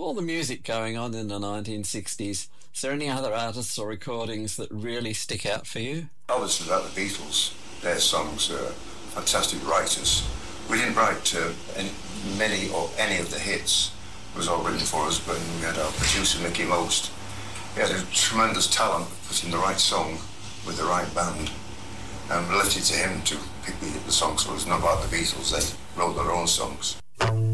all the music going on in the 1960s, is there any other artists or recordings that really stick out for you? Obviously, about the Beatles, their songs are fantastic writers. We didn't write many or any of the hits. It was all written for us, but we had our producer, Mickey Most. He had a tremendous talent of putting the right song with the right band, and we left it to him to pick the songs. So it was not about the Beatles, they wrote their own songs.